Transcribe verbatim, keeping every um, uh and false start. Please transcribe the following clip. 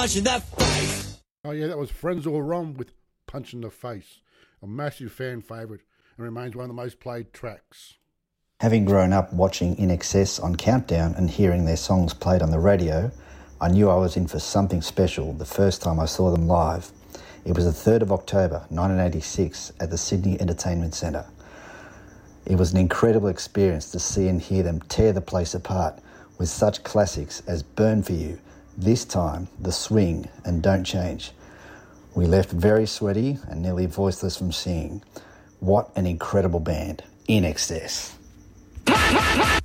Punch in the face. Oh yeah, that was Frenzal Rhomb with Punch in the Face. A massive fan favourite and remains one of the most played tracks. Having grown up watching I N X S on Countdown and hearing their songs played on the radio, I knew I was in for something special the first time I saw them live. It was the third of October nineteen eighty-six at the Sydney Entertainment Centre. It was an incredible experience to see and hear them tear the place apart with such classics as Burn For You, This Time, The Swing and Don't Change. We left very sweaty and nearly voiceless from singing. What an incredible band, I N X S.